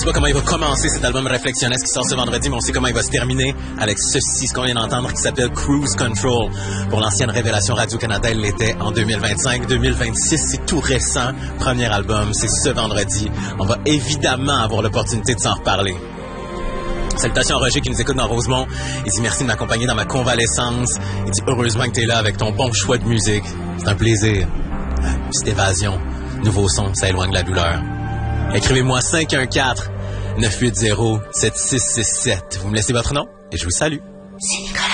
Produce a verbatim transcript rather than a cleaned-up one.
sait pas comment il va commencer cet album réflexionniste qui sort ce vendredi, mais on sait comment il va se terminer avec ceci, ce qu'on vient d'entendre, qui s'appelle Cruise Control. Pour l'ancienne Révélation Radio-Canada, elle l'était en deux mille vingt-cinq. deux mille vingt-six, c'est tout récent. Premier album, c'est ce vendredi. On va évidemment avoir l'opportunité de s'en reparler. Salutations à Roger qui nous écoute dans Rosemont. Il dit merci de m'accompagner dans ma convalescence. Il dit heureusement que t'es là avec ton bon choix de musique. C'est un plaisir. Petite évasion. Nouveau son, ça éloigne la douleur. Écrivez-moi cinq un quatre neuf huit zéro sept six six sept. Vous me laissez votre nom et je vous salue. C'est Nicolas.